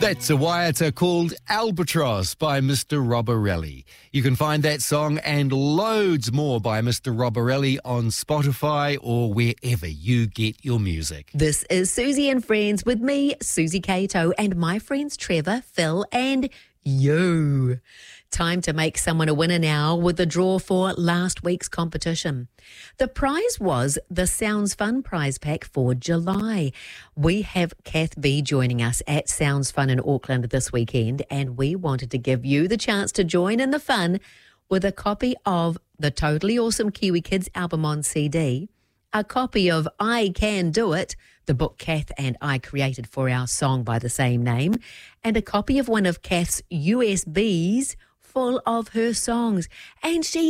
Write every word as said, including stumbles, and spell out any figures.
That's a Waiata called Albatross by Mister Roborelli. You can find that song and loads more by Mister Roborelli on Spotify or wherever you get your music. This is Susie and Friends with me, Susie Cato, and my friends Trevor, Phil and you. Time to make someone a winner now with the draw for last week's competition. The prize was the Sounds Fun prize pack for July. We have Kath B joining us at Sounds Fun in Auckland this weekend, and we wanted to give you the chance to join in the fun with a copy of the Totally Awesome Kiwi Kids album on C D, a copy of I Can Do It, the book Kath and I created for our song by the same name, and a copy of one of Kath's U S Bs full of her songs. And she's